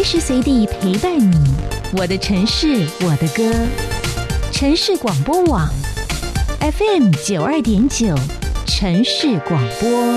时随地陪伴你。我的城市，我的歌。城市广播网 FM92.9，城市广播。